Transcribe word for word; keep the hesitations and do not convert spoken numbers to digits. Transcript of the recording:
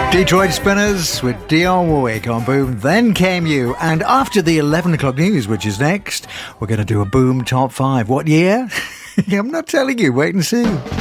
Detroit Spinners with Dionne Warwick on Boom. Then came you. And after the eleven o'clock news, which is next, we're going to do a Boom Top five. What year? I'm not telling you. Wait and see.